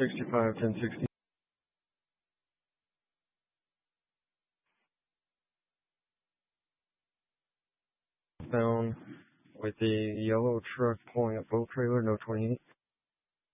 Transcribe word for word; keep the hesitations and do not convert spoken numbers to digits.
sixty-five, ten sixty. Down with the yellow truck pulling a boat trailer, no twenty-eight.